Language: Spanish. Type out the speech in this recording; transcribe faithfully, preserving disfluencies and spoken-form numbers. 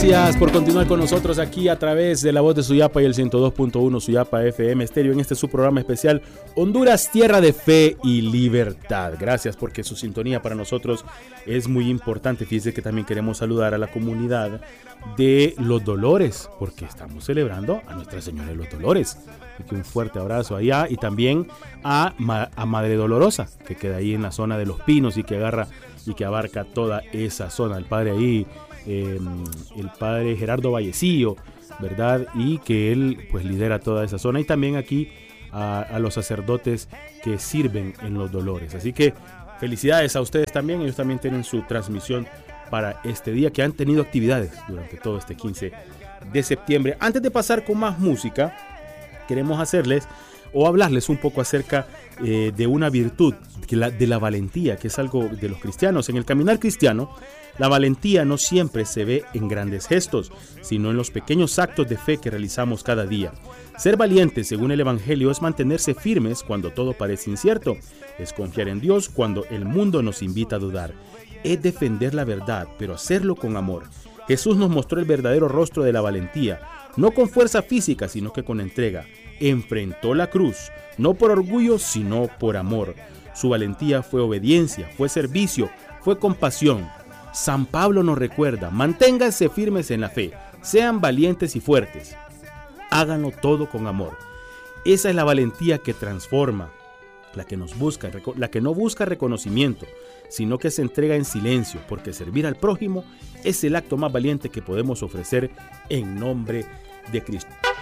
Gracias por continuar con nosotros aquí a través de la voz de Suyapa y el ciento dos punto uno Suyapa F M Estéreo en este su programa especial Honduras, tierra de fe y libertad. Gracias porque su sintonía para nosotros es muy importante. Fíjense que también queremos saludar a la comunidad de Los Dolores porque estamos celebrando a Nuestra Señora de los Dolores. Así que un fuerte abrazo allá y también a, Ma- a Madre Dolorosa, que queda ahí en la zona de Los Pinos y que agarra y que abarca toda esa zona. El padre ahí, eh, el padre Gerardo Vallecillo, ¿verdad? Y que él pues lidera toda esa zona. Y también aquí a, a los sacerdotes que sirven en Los Dolores. Así que felicidades a ustedes también. Ellos también tienen su transmisión para este día, que han tenido actividades durante todo este quince de septiembre. Antes de pasar con más música, queremos hacerles o hablarles un poco acerca eh, de una virtud, que la, de la valentía, que es algo de los cristianos. En el caminar cristiano, la valentía no siempre se ve en grandes gestos, sino en los pequeños actos de fe que realizamos cada día. Ser valientes, según el Evangelio, es mantenerse firmes cuando todo parece incierto, es confiar en Dios cuando el mundo nos invita a dudar, es defender la verdad, pero hacerlo con amor. Jesús nos mostró el verdadero rostro de la valentía, no con fuerza física, sino que con entrega. Enfrentó la cruz, no por orgullo, sino por amor. Su valentía fue obediencia, fue servicio, fue compasión. San Pablo nos recuerda: manténganse firmes en la fe, sean valientes y fuertes. Háganlo todo con amor. Esa es la valentía que transforma, la que nos busca, la que no busca reconocimiento, sino que se entrega en silencio, porque servir al prójimo es el acto más valiente que podemos ofrecer en nombre de Cristo.